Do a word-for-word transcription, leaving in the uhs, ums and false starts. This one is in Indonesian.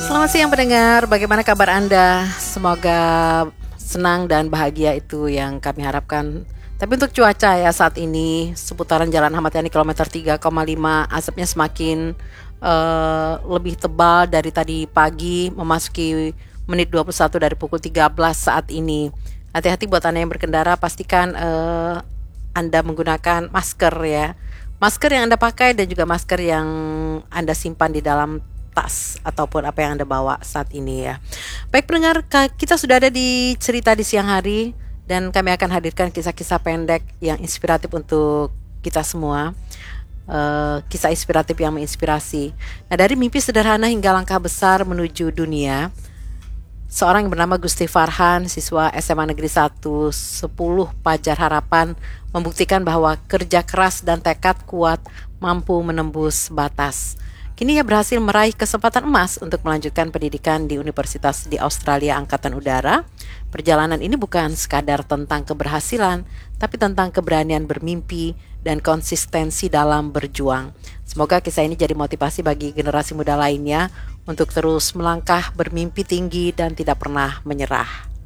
Selamat siang pendengar, bagaimana kabar Anda? Semoga senang dan bahagia itu yang kami harapkan. Tapi untuk cuaca ya saat ini, seputaran Jalan Ahmad Yani kilometer tiga koma lima, asapnya semakin uh, lebih tebal dari tadi pagi, memasuki menit dua puluh satu dari pukul tiga belas saat ini. Hati-hati buat Anda yang berkendara, pastikan uh, Anda menggunakan masker ya. Masker yang Anda pakai dan juga masker yang Anda simpan di dalam tas ataupun apa yang Anda bawa saat ini ya. Baik pendengar, kita sudah ada di cerita di siang hari dan kami akan hadirkan kisah-kisah pendek yang inspiratif untuk kita semua. Uh, kisah inspiratif yang menginspirasi. Nah, dari mimpi sederhana hingga langkah besar menuju dunia, seorang yang bernama Gusti Farhan, siswa S M A Negeri satu sepuluh Pajar Harapan, membuktikan bahwa kerja keras dan tekad kuat mampu menembus batas. Kini ia berhasil meraih kesempatan emas untuk melanjutkan pendidikan di Universitas di Australia Angkatan Udara. Perjalanan ini bukan sekadar tentang keberhasilan, tapi tentang keberanian bermimpi dan konsistensi dalam berjuang. Semoga kisah ini jadi motivasi bagi generasi muda lainnya untuk terus melangkah bermimpi tinggi dan tidak pernah menyerah.